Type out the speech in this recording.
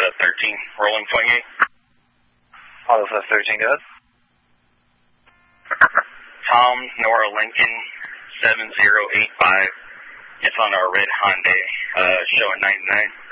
set 13, rolling point 8. Auto set 13, go ahead. Tom, Nora Lincoln, 7085. It's on our red Hyundai, showing 99.